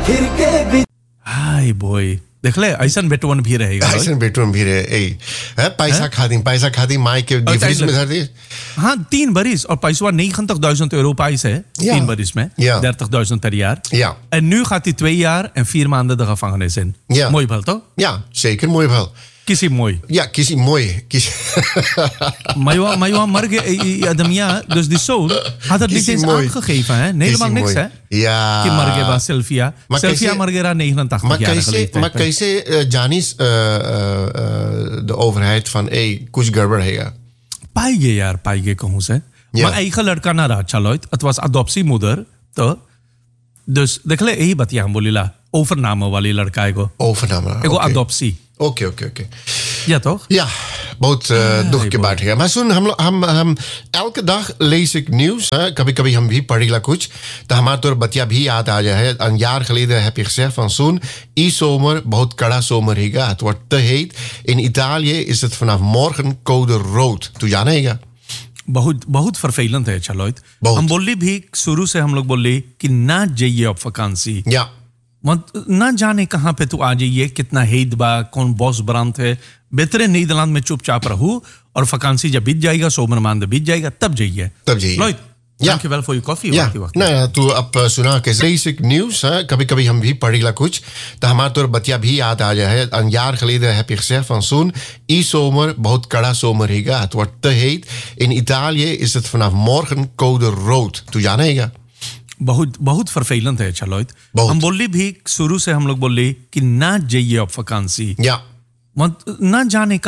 फिर के भी हाय बॉय देख ले ऐसा बेटवन भी रहेगा ऐसा बेटवन भी रहे पैसा खादी माई के डिफरेंस में धर हाँ 3 बरिस और पैसा 90.000 euro prijs hè 10 bari's mee 30.000 per jaar en nu gaat hij 2 jaar en 4 maanden de gevangenis in mooi wel toch? Ja zeker mooi wel किसी mooi ja किसी mooi maar je maar Adamia dus die zoon had het niet eens aangegeven hè helemaal niks hè ja कि मर गया सेल्फिया मर गया 89 jaar geleden maar कैसे जानिस de overheid van कुछ गड़बड़ है पाएंगे कहूँ से maar eigen लड़का ना रहा चलोit het was adoptiemoeder तो dus देख ले यही बतिया हम बोलीला overname वाली लड़का एगो adoptie okay ja toch ja बहुत दुख की बात है मैं सुन हम elke dag lees ik nieuws कभी हम भी पढ़ीला कुछ तो हमारे तो बतिया भी याद आ जाए een jaar geleden heb je gezegd van zo'n zomer बहुत कड़ा zomer रहेगा het wordt te heet in Italië is het vanaf morgen code rood तू जानेगा बहुत vervelend है चलोit हम बोली भी शुरू से हम लोग बोली कि ना जाइए अब वैकेंसी ना जाने कहाँ पे तू आ जाइए कितना हेद बा कौन बॉस ब्रांड है बेहतर नीदरलैंड में चुपचाप रहू और वैकेंसी जब बीत जाएगा सोमर मांद बीत जाएगा तब जाइए dankjewel voor je koffie nou तू अब सुना कैसे basic nieuws कभी हम भी पढ़ीला कुछ तो हमारे तो बतिया भी याद आ जाए een jaar geleden heb je gezegd van zo'n zomer बहुत कड़ा zomer रहेगा het wordt te heet in Italië is het vanaf morgen code rood तू जानेगा बहुत vervelend है चलोit हम बोली भी शुरू से हम लोग बोली कि ना जाइए अब वैकेंसी ना जाने